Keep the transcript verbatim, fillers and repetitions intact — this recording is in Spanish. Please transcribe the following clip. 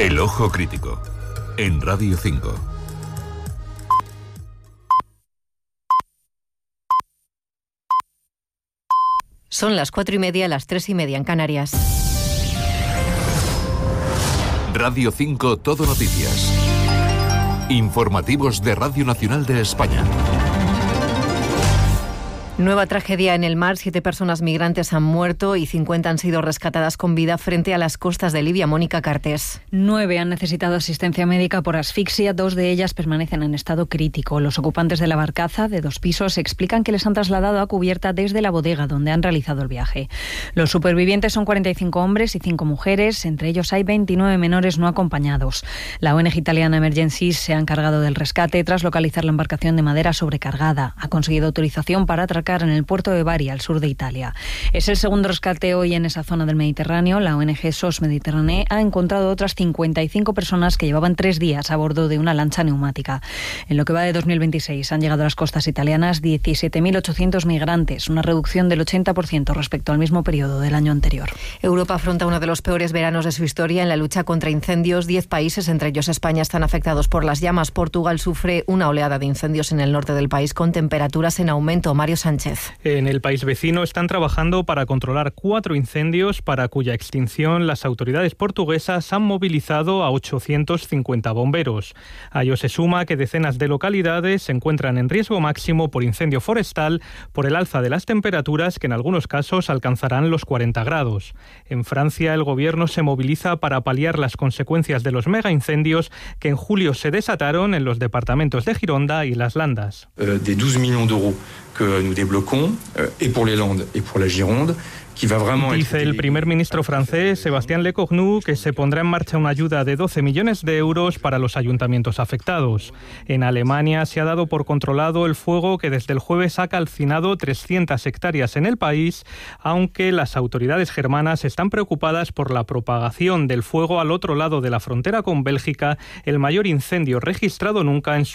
El Ojo Crítico, en Radio cinco. Son las cuatro y media, las tres y media en Canarias. Radio cinco Todo Noticias. Informativos de Radio Nacional de España. Nueva tragedia en el mar. Siete personas migrantes han muerto y cincuenta han sido rescatadas con vida frente a las costas de Libia. Mónica Cartés. Nueve han necesitado asistencia médica por asfixia. Dos de ellas permanecen en estado crítico. Los ocupantes de la barcaza, de dos pisos, explican que les han trasladado a cubierta desde la bodega donde han realizado el viaje. Los supervivientes son cuarenta y cinco hombres y cinco mujeres. Entre ellos hay veintinueve menores no acompañados. La O N G italiana Emergencies se ha encargado del rescate tras localizar la embarcación de madera sobrecargada. Ha conseguido autorización para atracar en el puerto de Bari, al sur de Italia. Es el segundo rescate hoy en esa zona del Mediterráneo. La O N G S O S Mediterránea ha encontrado otras cincuenta y cinco personas que llevaban tres días a bordo de una lancha neumática. En lo que va de dos mil veintiséis han llegado a las costas italianas diecisiete mil ochocientos migrantes, una reducción del ochenta por ciento respecto al mismo periodo del año anterior. Europa afronta uno de los peores veranos de su historia en la lucha contra incendios. Diez países, entre ellos España, están afectados por las llamas. Portugal sufre una oleada de incendios en el norte del país con temperaturas en aumento. Mario Sánchez. En el país vecino están trabajando para controlar cuatro incendios para cuya extinción las autoridades portuguesas han movilizado a ochocientos cincuenta bomberos. A ello se suma que decenas de localidades se encuentran en riesgo máximo por incendio forestal por el alza de las temperaturas que en algunos casos alcanzarán los cuarenta grados. En Francia el gobierno se moviliza para paliar las consecuencias de los megaincendios que en julio se desataron en los departamentos de Gironda y Las Landas. Euh, de doce millones d'euros que nous débloquons, euh, et pour les Landes et pour la Gironde. Dice el primer ministro francés, Sébastien Lecornu, que se pondrá en marcha una ayuda de doce millones de euros para los ayuntamientos afectados. En Alemania se ha dado por controlado el fuego que desde el jueves ha calcinado trescientas hectáreas en el país, aunque las autoridades germanas están preocupadas por la propagación del fuego al otro lado de la frontera con Bélgica, el mayor incendio registrado nunca en su